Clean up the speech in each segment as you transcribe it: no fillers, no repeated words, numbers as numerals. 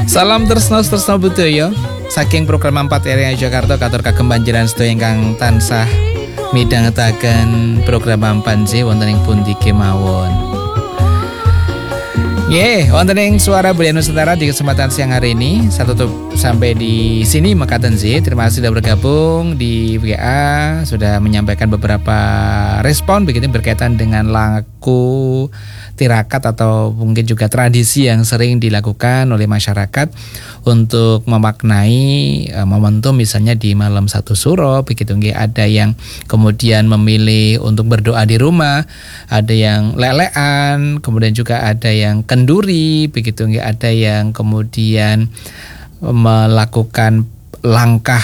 Salam tresno budaya saking program 4 area Jakarta katur kagem panjenengan sedaya ingkang tansah midhangetaken program 4J wonten ing pundi kemawon. Wonten ing Suara Budaya Nusantara di kesempatan siang hari ini saya tutup sampai di sini mekaten Z. Terima kasih sudah bergabung di WA, sudah menyampaikan beberapa respon begitu berkaitan dengan laku tirakat atau mungkin juga tradisi yang sering dilakukan oleh masyarakat untuk memaknai momentum misalnya di malam satu suro begitu. Ada yang kemudian memilih untuk berdoa di rumah, ada yang lelean, kemudian juga ada yang kenduri begitu. Ada yang kemudian melakukan langkah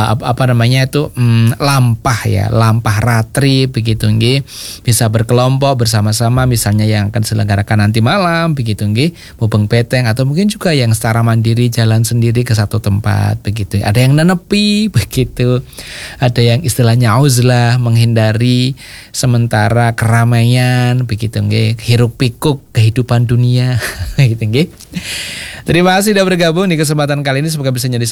lampah ratri begitu nggih, bisa berkelompok bersama-sama misalnya yang akan diselenggarakan nanti malam begitu nggih, mubeng beteng atau mungkin juga yang secara mandiri jalan sendiri ke satu tempat begitu. Ada yang nenepi begitu, ada yang istilahnya uzlah, menghindari sementara keramaian begitu nggih, hiruk pikuk kehidupan dunia begitu nggih. Terima kasih sudah bergabung di kesempatan kali ini, semoga bisa menjadi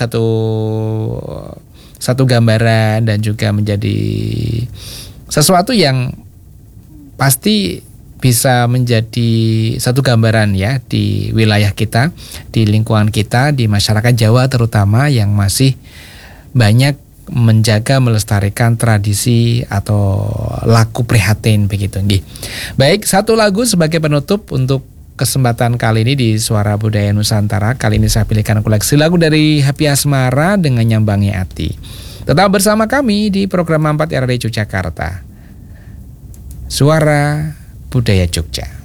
satu gambaran dan juga menjadi sesuatu yang pasti bisa menjadi satu gambaran ya di wilayah kita, di lingkungan kita, di masyarakat Jawa terutama yang masih banyak menjaga melestarikan tradisi atau laku prihatin begitu nggih. Baik, satu lagu sebagai penutup untuk kesempatan kali ini di Suara Budaya Nusantara. Kali ini saya pilihkan koleksi lagu dari Happy Asmara dengan Nyambangi Ati. Tetap bersama kami di program 4 RRI Yogyakarta, Suara Budaya Jogja.